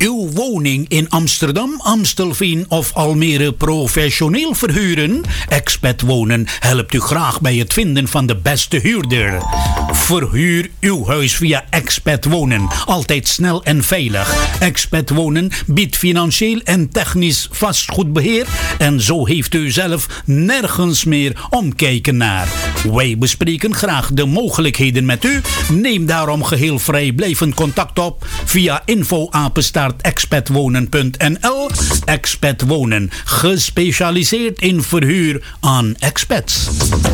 Uw woning in Amsterdam, Amstelveen of Almere professioneel verhuren? Expat Wonen helpt u graag bij het vinden van de beste huurder. Verhuur uw huis via Expat Wonen. Altijd snel en veilig. Expat Wonen biedt financieel en technisch vastgoedbeheer. En zo heeft u zelf nergens meer omkijken naar. Wij bespreken graag de mogelijkheden met u. Neem daarom geheel vrijblijvend contact op via info@expatwonen.nl. Expat Wonen, gespecialiseerd in verhuur aan expats.